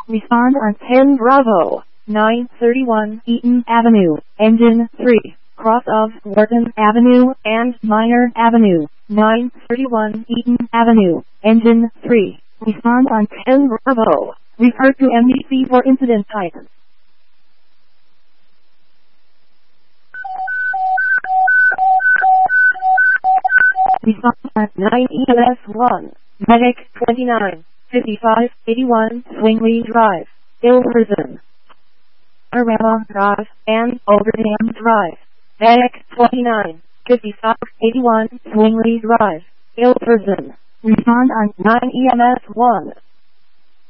Respond on 10 Bravo, 931 Eaton Avenue, Engine 3, cross of Wharton Avenue and Minor Avenue, 931 Eaton Avenue, Engine 3. Respond on 10 Bravo. Refer to NBC for incident type. Respond on 9 EMS 1. Medic 29, 55, 81 Swingley Drive, Ilverston. Arama Drive and Overdam Drive. Medic 29, 55, 81 Swingley Drive, Ilverston. Respond on 9 EMS 1.